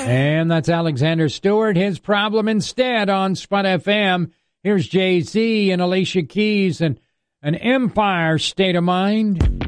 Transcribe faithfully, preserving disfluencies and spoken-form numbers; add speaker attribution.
Speaker 1: And that's Alexander Stewart, his problem instead on Spot F M. Here's Jay-Z and Alicia Keys and an Empire State of Mind.